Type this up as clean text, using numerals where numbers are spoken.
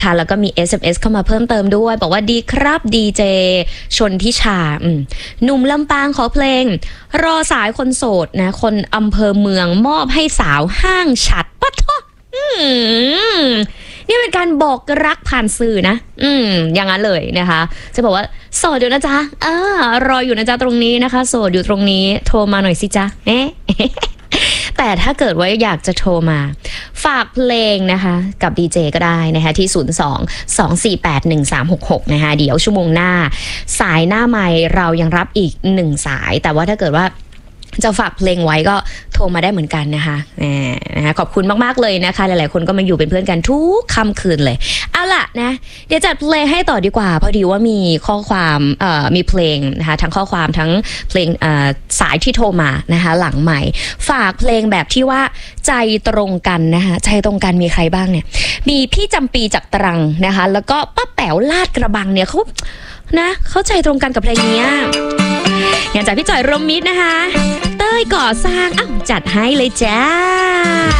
ค่ะแล้วก็มี SMS เข้ามาเพิ่มเติมด้วยบอกว่าดีครับดีเจชนทิชาหนุ่มลำปางขอเพลงรอสายคนโสดนะคนอำเภอเมืองมอบให้สาวห้างฉัดปะท้อนี่เป็นการบอกรักผ่านสื่อนะอย่างนั้นเลยนะคะจะบอกว่าโสดอยู่นะจ๊ะรออยู่นะจ๊ะตรงนี้นะคะโสดอยู่ตรงนี้โทรมาหน่อยสิจ๊ะแต่ถ้าเกิดว่าอยากจะโทรมาฝากเพลงนะคะกับดีเจก็ได้นะคะที่02-248-1366นะคะเดี๋ยวชั่วโมงหน้าสายหน้าไมค์เรายังรับอีก1สายแต่ว่าถ้าเกิดว่าจะฝากเพลงไว้ก็โทรมาได้เหมือนกันนะคะขอบคุณมากๆเลยนะคะหลายๆคนก็มาอยู่เป็นเพื่อนกันทุกค่ำคืนเลยเอาล่ะนะเดี๋ยวจัดเพลงให้ต่อดีกว่าพอดีว่ามีข้อความมีเพลงนะคะทั้งข้อความทั้งเพลงสายที่โทรมานะคะหลังใหม่ฝากเพลงแบบที่ว่าใจตรงกันนะคะใจตรงกันมีใครบ้างเนี่ยมีพี่จำปีจากตรังนะคะแล้วก็ป้าแป๋วลาดกระบังเนี่ยเขาใจตรงกันกับเพลงนี้งานจากพี่จ่อยรวมมิตรนะคะเต้ยก่อสร้างจัดให้เลยจ้า